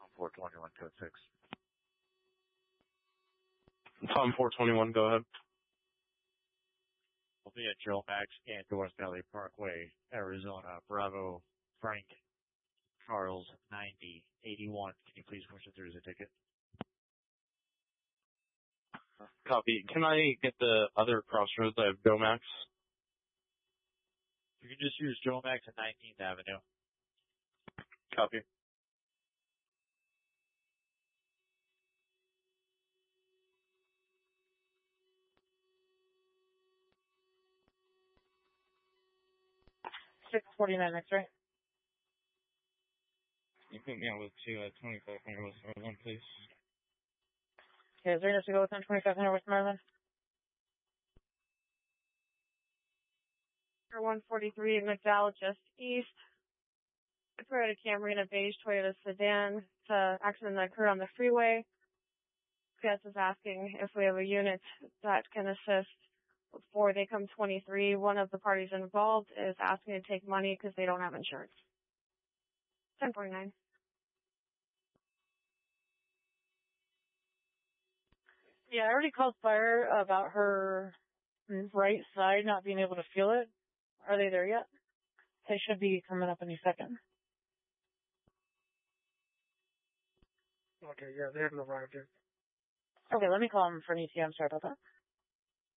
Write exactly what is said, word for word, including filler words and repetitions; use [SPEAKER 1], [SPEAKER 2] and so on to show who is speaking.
[SPEAKER 1] four twenty-one, code six.
[SPEAKER 2] Tom four twenty-one, go ahead.
[SPEAKER 1] We'll be at Joe Max and North Valley Parkway, Arizona. Bravo, Frank, Charles, ninety, eighty-one. Can you please push it through as a ticket?
[SPEAKER 2] Copy. Can I get the other crossroads? I have Joe Max.
[SPEAKER 1] You can just use Joe Max at nineteenth Avenue.
[SPEAKER 2] Copy.
[SPEAKER 3] six forty-nine X-ray.
[SPEAKER 4] You put me out with two at twenty-five hundred West Maryland, please.
[SPEAKER 3] Okay, is there enough to go with on twenty-five hundred West Maryland? one forty-three McDowell, just east. Toyota Camry and a beige Toyota sedan. It's an accident that occurred on the freeway. C S is asking if we have a unit that can assist before they come twenty-three. One of the parties involved is asking to take money because they don't have insurance. ten forty-nine. Yeah, I already called fire about her right side not being able to feel it. Are they there yet? They should be coming up any second.
[SPEAKER 5] Okay, yeah, they haven't arrived yet.
[SPEAKER 3] Okay, let me call them for an E T. I'm sorry about that.